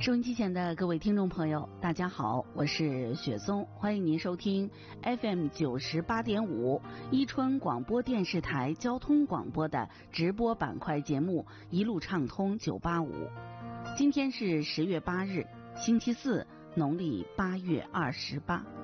收音机前的各位听众朋友，大家好，我是雪松，欢迎您收听 FM 98.5伊春广播电视台交通广播的直播板块节目《一路畅通985》。今天是10月8日，星期四，农历8月28。